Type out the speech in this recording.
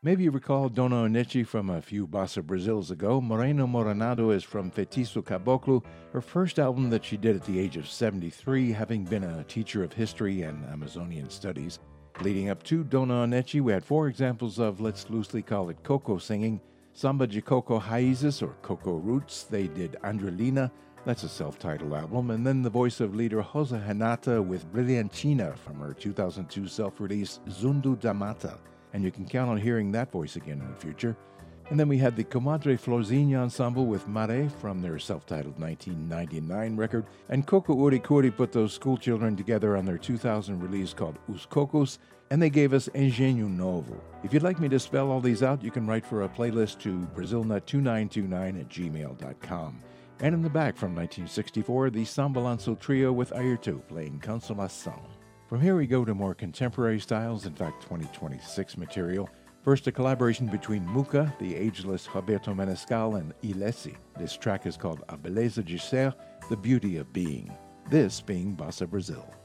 Maybe you recall Dona Onichi from a few Bossa Brazils ago. Moreno Moronado is from Feitiço Caboclo, her first album that she did at the age of 73, having been a teacher of history and Amazonian studies. Leading up to Dona Onichi, we had four examples of, let's loosely call it, Coco singing. Samba de Coco Raízes, or Coco Roots, they did Andrelina, that's a self-titled album, and then the voice of leader Rosa Renata with Brilhantina from her 2002 self-release Zundu da Mata, and you can count on hearing that voice again in the future. And then we had the Comadre Florzinha Ensemble with Mare from their self-titled 1999 record, and Coco Uricuri put those school children together on their 2000 release called Os Cocos, and they gave us Engenho Novo. If you'd like me to spell all these out, you can write for a playlist to brazilnut2929@gmail.com. And in the back from 1964, the Sambalanço Trio with Ayrton playing Consolação. From here we go to more contemporary styles, in fact 2026 material. First, a collaboration between Muca, the ageless Roberto Menescal, and Ilesi. This track is called A Beleza de Ser, The Beauty of Being. This being Bossa Brazil.